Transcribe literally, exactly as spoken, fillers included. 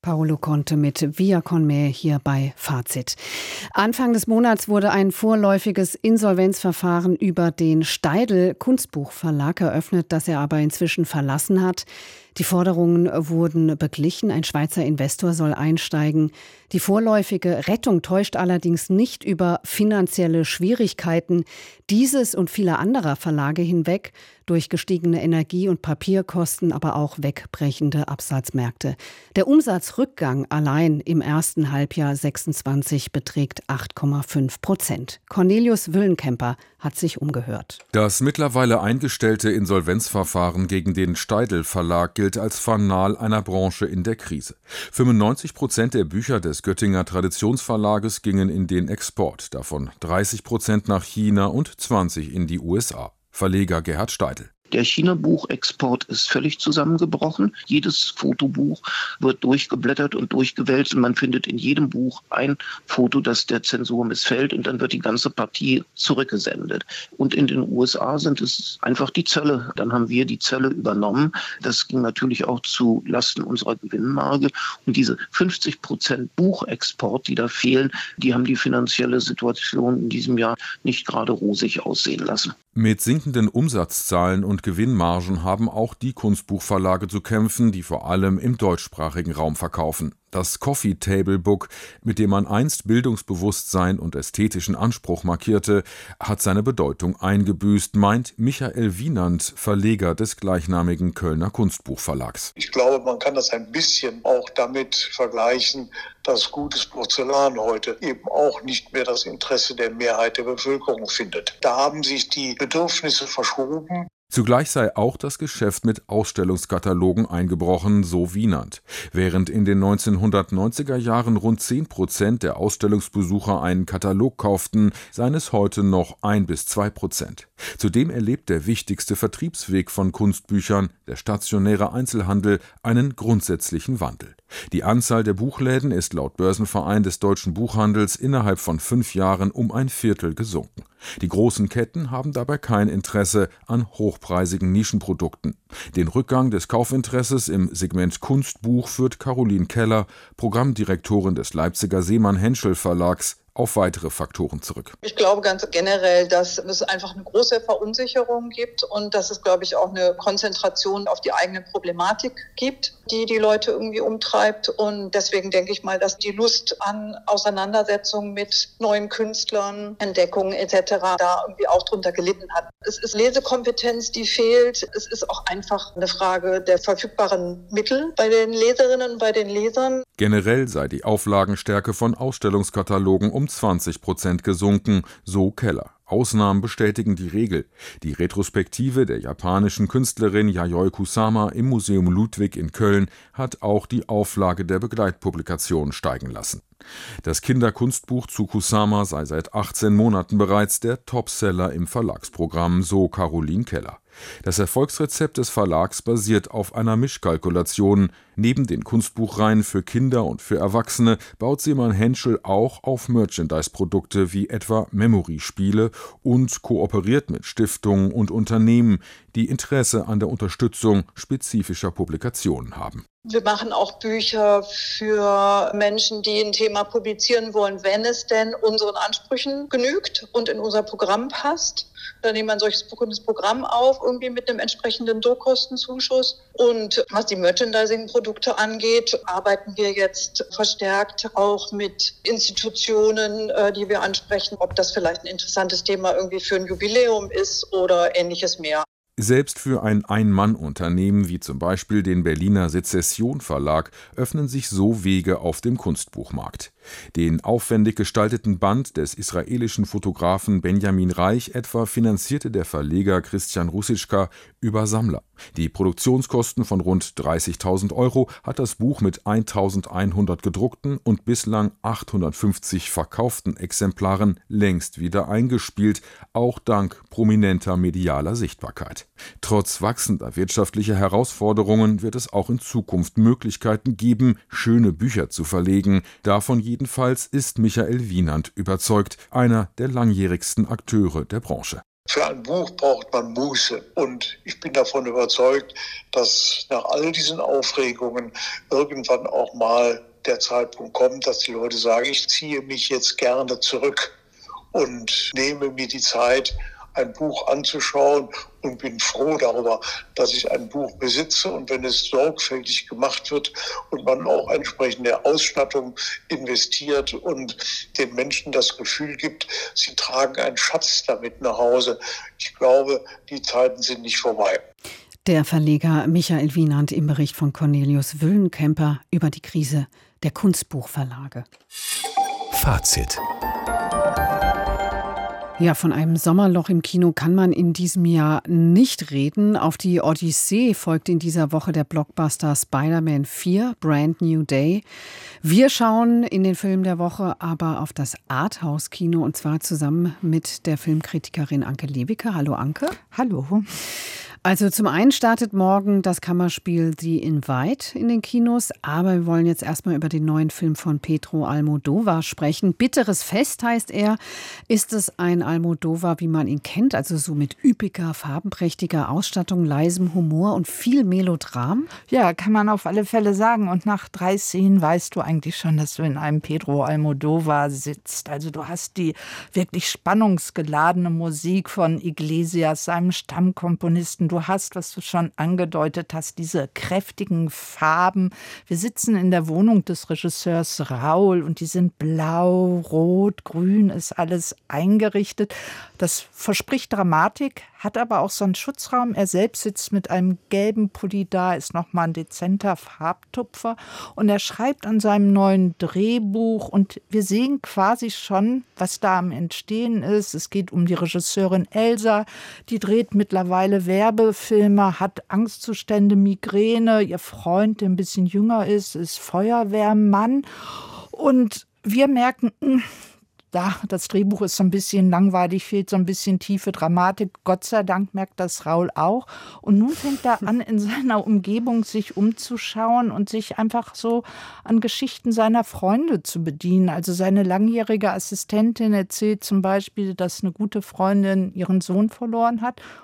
Paolo Conte mit Via con me hier bei Fazit. Anfang des Monats wurde ein vorläufiges Insolvenzverfahren über den Steidl Kunstbuchverlag eröffnet, das er aber inzwischen verlassen hat. Die Forderungen wurden beglichen. Ein Schweizer Investor soll einsteigen. Die vorläufige Rettung täuscht allerdings nicht über finanzielle Schwierigkeiten dieses und vieler anderer Verlage hinweg, durch gestiegene Energie- und Papierkosten, aber auch wegbrechende Absatzmärkte. Der Umsatzrückgang allein im ersten Halbjahr sechsundzwanzig beträgt acht Komma fünf Prozent. Cornelius Wüllenkemper hat sich umgehört. Das mittlerweile eingestellte Insolvenzverfahren gegen den Steidl Verlag gilt als Fanal einer Branche in der Krise. fünfundneunzig Prozent der Bücher des Göttinger Traditionsverlages gingen in den Export, davon dreißig Prozent nach China und zwanzig in die U S A. Verleger Gerhard Steidl. Der China-Buchexport ist völlig zusammengebrochen. Jedes Fotobuch wird durchgeblättert und durchgewälzt und man findet in jedem Buch ein Foto, das der Zensur missfällt, und dann wird die ganze Partie zurückgesendet. Und in den U S A sind es einfach die Zölle. Dann haben wir die Zölle übernommen. Das ging natürlich auch zu Lasten unserer Gewinnmarge. Und diese fünfzig Prozent Buchexport, die da fehlen, die haben die finanzielle Situation in diesem Jahr nicht gerade rosig aussehen lassen. Mit sinkenden Umsatzzahlen und Gewinnmargen haben auch die Kunstbuchverlage zu kämpfen, die vor allem im deutschsprachigen Raum verkaufen. Das Coffee Table Book, mit dem man einst Bildungsbewusstsein und ästhetischen Anspruch markierte, hat seine Bedeutung eingebüßt, meint Michael Wienand, Verleger des gleichnamigen Kölner Kunstbuchverlags. Ich glaube, man kann das ein bisschen auch damit vergleichen, dass gutes Porzellan heute eben auch nicht mehr das Interesse der Mehrheit der Bevölkerung findet. Da haben sich die Bedürfnisse verschoben. Zugleich sei auch das Geschäft mit Ausstellungskatalogen eingebrochen, so Wienand. Während in den neunzehnhundertneunziger Jahren rund zehn Prozent der Ausstellungsbesucher einen Katalog kauften, seien es heute noch ein bis zwei Prozent. Zudem erlebt der wichtigste Vertriebsweg von Kunstbüchern, der stationäre Einzelhandel, einen grundsätzlichen Wandel. Die Anzahl der Buchläden ist laut Börsenverein des deutschen Buchhandels innerhalb von fünf Jahren um ein Viertel gesunken. Die großen Ketten haben dabei kein Interesse an hochpreisigen Nischenprodukten. Den Rückgang des Kaufinteresses im Segment Kunstbuch führt Caroline Keller, Programmdirektorin des Leipziger Seemann-Henschel Verlags, auf weitere Faktoren zurück. Ich glaube ganz generell, dass es einfach eine große Verunsicherung gibt und dass es, glaube ich, auch eine Konzentration auf die eigene Problematik gibt, die die Leute irgendwie umtreibt. Und deswegen denke ich mal, dass die Lust an Auseinandersetzungen mit neuen Künstlern, Entdeckungen et cetera da irgendwie auch drunter gelitten hat. Es ist Lesekompetenz, die fehlt. Es ist auch einfach eine Frage der verfügbaren Mittel bei den Leserinnen und bei den Lesern. Generell sei die Auflagenstärke von Ausstellungskatalogen um zwanzig Prozent gesunken, so Keller. Ausnahmen bestätigen die Regel. Die Retrospektive der japanischen Künstlerin Yayoi Kusama im Museum Ludwig in Köln hat auch die Auflage der Begleitpublikation steigen lassen. Das Kinderkunstbuch zu Kusama sei seit achtzehn Monaten bereits der Topseller im Verlagsprogramm, so Caroline Keller. Das Erfolgsrezept des Verlags basiert auf einer Mischkalkulation. Neben den Kunstbuchreihen für Kinder und für Erwachsene baut Seemann-Henschel auch auf Merchandise-Produkte wie etwa Memory-Spiele und kooperiert mit Stiftungen und Unternehmen, die Interesse an der Unterstützung spezifischer Publikationen haben. Wir machen auch Bücher für Menschen, die ein Thema publizieren wollen, wenn es denn unseren Ansprüchen genügt und in unser Programm passt. Dann nehmen wir ein solches Programm auf, irgendwie mit einem entsprechenden Druckkostenzuschuss. Und was die Merchandising-Produkte angeht, arbeiten wir jetzt verstärkt auch mit Institutionen, die wir ansprechen, ob das vielleicht ein interessantes Thema irgendwie für ein Jubiläum ist oder ähnliches mehr. Selbst für ein Ein-Mann-Unternehmen wie zum Beispiel den Berliner Sezession Verlag öffnen sich so Wege auf dem Kunstbuchmarkt. Den aufwendig gestalteten Band des israelischen Fotografen Benjamin Reich etwa finanzierte der Verleger Christian Russitschka über Sammler. Die Produktionskosten von rund dreißigtausend Euro hat das Buch mit eintausendeinhundert gedruckten und bislang achthundertfünfzig verkauften Exemplaren längst wieder eingespielt, auch dank prominenter medialer Sichtbarkeit. Trotz wachsender wirtschaftlicher Herausforderungen wird es auch in Zukunft Möglichkeiten geben, schöne Bücher zu verlegen. Davon jedenfalls ist Michael Wienand überzeugt, einer der langjährigsten Akteure der Branche. Für ein Buch braucht man Muße. Und ich bin davon überzeugt, dass nach all diesen Aufregungen irgendwann auch mal der Zeitpunkt kommt, dass die Leute sagen, ich ziehe mich jetzt gerne zurück und nehme mir die Zeit, ein Buch anzuschauen und bin froh darüber, dass ich ein Buch besitze. Und wenn es sorgfältig gemacht wird und man auch entsprechende Ausstattung investiert und den Menschen das Gefühl gibt, sie tragen einen Schatz damit nach Hause. Ich glaube, die Zeiten sind nicht vorbei. Der Verleger Michael Wienand im Bericht von Cornelius Wüllenkemper über die Krise der Kunstbuchverlage. Fazit. Ja, von einem Sommerloch im Kino kann man in diesem Jahr nicht reden. Auf die Odyssee folgt in dieser Woche der Blockbuster Spider-Man vier, Brand New Day. Wir schauen in den Film der Woche aber auf das Arthouse-Kino und zwar zusammen mit der Filmkritikerin Anke Lewicke. Hallo Anke. Hallo. Also zum einen startet morgen das Kammerspiel The Invite in den Kinos, aber wir wollen jetzt erstmal über den neuen Film von Pedro Almodóvar sprechen. Bitteres Fest heißt er. Ist es ein Almodóvar, wie man ihn kennt, also so mit üppiger, farbenprächtiger Ausstattung, leisem Humor und viel Melodram? Ja, kann man auf alle Fälle sagen. Und nach drei Szenen weißt du eigentlich schon, dass du in einem Pedro Almodóvar sitzt. Also du hast die wirklich spannungsgeladene Musik von Iglesias, seinem Stammkomponisten. Du hast, was du schon angedeutet hast, diese kräftigen Farben. Wir sitzen in der Wohnung des Regisseurs Raul und die sind blau, rot, grün, ist alles eingerichtet. Das verspricht Dramatik, hat aber auch so einen Schutzraum. Er selbst sitzt mit einem gelben Pulli da, ist nochmal ein dezenter Farbtupfer und er schreibt an seinem neuen Drehbuch und wir sehen quasi schon, was da am Entstehen ist. Es geht um die Regisseurin Elsa, die dreht mittlerweile Werbefilme, hat Angstzustände, Migräne. Ihr Freund, der ein bisschen jünger ist, ist Feuerwehrmann und wir merken, mh, da, das Drehbuch ist so ein bisschen langweilig, fehlt so ein bisschen tiefe Dramatik. Gott sei Dank merkt das Raul auch. Und nun fängt er an, in seiner Umgebung sich umzuschauen und sich einfach so an Geschichten seiner Freunde zu bedienen. Also seine langjährige Assistentin erzählt zum Beispiel, dass eine gute Freundin ihren Sohn verloren hat.